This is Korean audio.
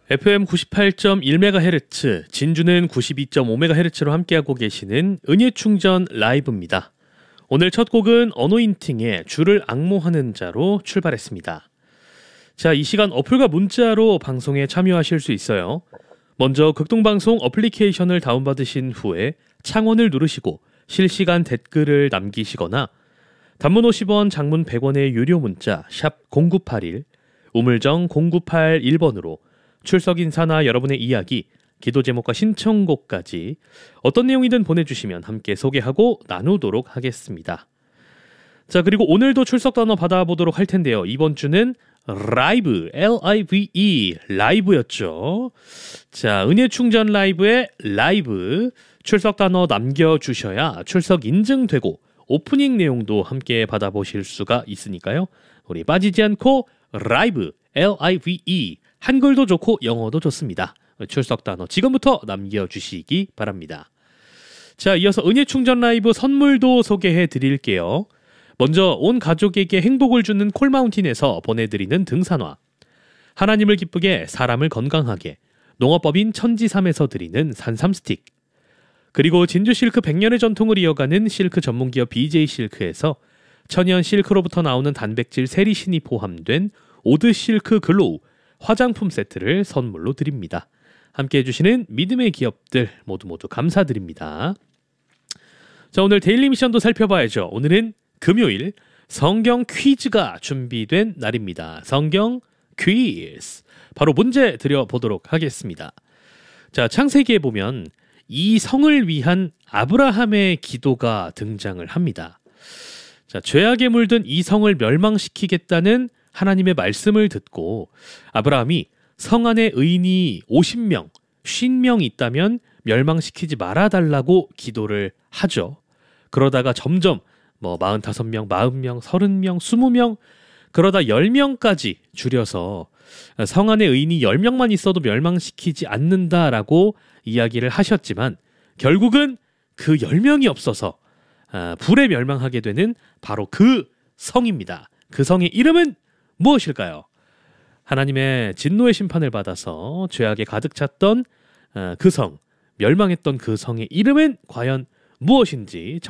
FM 98.1MHz, 진주는 92.5MHz로 함께하고 계시는 은유충전 라이브입니다. 오늘 첫 곡은 어노인팅의 주를 앙모하는 자로 출발했습니다. 자, 이 시간 어플과 문자로 방송에 참여하실 수 있어요. 먼저 극동방송 어플리케이션을 다운받으신 후에 창원을 누르시고 실시간 댓글을 남기시거나 단문 50원, 장문 100원의 유료 문자 샵 0981, 우물정 0981번으로 출석 인사나 여러분의 이야기, 기도 제목과 신청곡까지 어떤 내용이든 보내주시면 함께 소개하고 나누도록 하겠습니다. 자, 그리고 오늘도 출석 단어 받아보도록 할 텐데요. 이번 주는 라이브, L-I-V-E, 라이브였죠. 자, 은혜충전 라이브의 라이브, 출석 단어 남겨주셔야 출석 인증되고 오프닝 내용도 함께 받아보실 수가 있으니까요. 우리 빠지지 않고 라이브, L-I-V-E, 한글도 좋고 영어도 좋습니다. 출석 단어 지금부터 남겨주시기 바랍니다. 자, 이어서 은혜충전 라이브 선물도 소개해 드릴게요. 먼저 온 가족에게 행복을 주는 콜마운틴에서 보내드리는 등산화, 하나님을 기쁘게 사람을 건강하게 농어법인 천지삼에서 드리는 산삼 스틱, 그리고 진주 실크 100년의 전통을 이어가는 실크 전문기업 BJ 실크에서 천연 실크로부터 나오는 단백질 세리신이 포함된 오드 실크 글로우 화장품 세트를 선물로 드립니다. 함께해 주시는 믿음의 기업들 모두 감사드립니다. 자, 오늘 데일리 미션도 살펴봐야죠. 오늘은 금요일 성경 퀴즈가 준비된 날입니다. 성경 퀴즈. 바로 문제 드려보도록 하겠습니다. 자, 창세기에 보면 이 성을 위한 아브라함의 기도가 등장을 합니다. 자, 죄악에 물든 이 성을 멸망시키겠다는 하나님의 말씀을 듣고 아브라함이 성 안에 의인이 50명, 50명이 있다면 멸망시키지 말아달라고 기도를 하죠. 그러다가 점점 45명, 40명, 30명, 20명, 그러다 10명까지 줄여서 성 안에 의인이 10명만 있어도 멸망시키지 않는다라고 이야기를 하셨지만 결국은 그 10명이 없어서 불에 멸망하게 되는 바로 그 성입니다. 그 성의 이름은 무엇일까요? 하나님의 진노의 심판을 받아서 죄악에 가득 찼던 그 성, 멸망했던 그 성의 이름은 과연 무엇인지